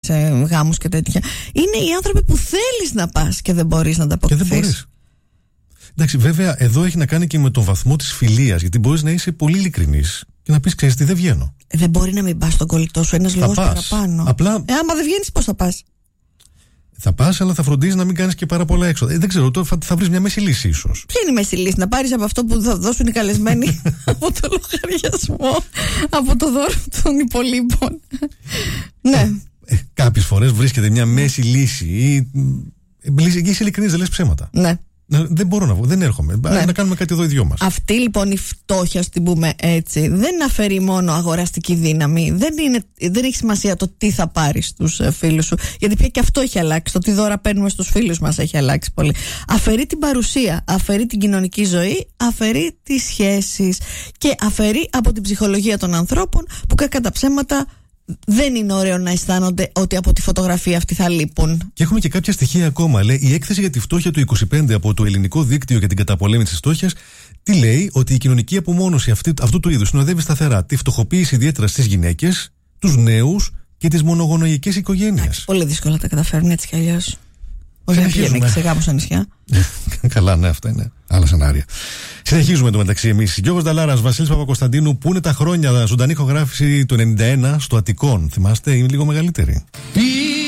σε γάμους και τέτοια. Είναι οι άνθρωποι που θέλεις να πας και δεν μπορείς να ανταποκριθείς. Εντάξει, βέβαια, εδώ έχει να κάνει και με τον βαθμό της φιλίας. Γιατί μπορείς να είσαι πολύ ειλικρινής και να πεις: ξέρεις τι, δεν βγαίνω. Δεν μπορεί να μην πας στον κολλητό σου ένας λόγος παραπάνω. Απλά. Άμα δεν βγαίνεις, πώς θα πας? Θα πας, αλλά θα φροντίζεις να μην κάνεις και πάρα πολλά έξοδα. Δεν ξέρω, τώρα θα βρεις μια μέση λύση, ίσως. Ποια είναι η μέση λύση? Να πάρεις από αυτό που θα δώσουν οι καλεσμένοι από το λογαριασμό, από το δώρο των υπολείπων. Ναι. Κάποιες φορές βρίσκεται μια μέση λύση. Εκεί είσαι ειλικρινής, δεν λες ψέματα. Ναι. Δεν μπορώ να βγω, δεν έρχομαι. Ναι. Να κάνουμε κάτι εδώ οι δυο μας. Αυτή λοιπόν η φτώχεια, την πούμε έτσι, δεν αφαιρεί μόνο αγοραστική δύναμη. Δεν έχει σημασία το τι θα πάρεις στους φίλους σου. Γιατί πια και αυτό έχει αλλάξει. Το τι δώρα παίρνουμε στους φίλους μας έχει αλλάξει πολύ. Αφαιρεί την παρουσία, αφαιρεί την κοινωνική ζωή, αφαιρεί τις σχέσεις και αφαιρεί από την ψυχολογία των ανθρώπων που κακά τα ψέματα. Δεν είναι ωραίο να αισθάνονται ότι από τη φωτογραφία αυτή θα λείπουν. Και έχουμε και κάποια στοιχεία ακόμα. Λέει η έκθεση για τη φτώχεια του 25 από το Ελληνικό Δίκτυο για την Καταπολέμηση της Φτώχειας. Τι λέει? Ότι η κοινωνική απομόνωση αυτού του είδους συνοδεύει σταθερά τη φτωχοποίηση, ιδιαίτερα στις γυναίκες, τους νέους και τις μονογονοϊκές οικογένειες. Πολύ δύσκολα τα καταφέρνουν έτσι κι αλλιώς. Όχι, δεν πηγαίνει και σε γάμους στα νησιά. Καλά, ναι, αυτά είναι άλλα σενάρια. Συνεχίζουμε το μεταξύ εμείς. Γιώργος Νταλάρας, Βασίλης Παπακοσταντίνου, που είναι τα χρόνια ζωντανή ηχογράφηση του 91 στο Αττικόν. Θυμάστε, είναι λίγο μεγαλύτερη.